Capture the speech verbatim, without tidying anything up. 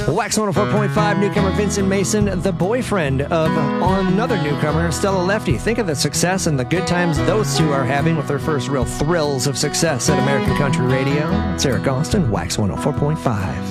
Wax one oh four point five newcomer Vincent Mason, the boyfriend of another newcomer, Stella Lefty. Think of the success and the good times those two are having with their first real thrills of success at American Country Radio. It's Eric Austin, Wax one oh four point five.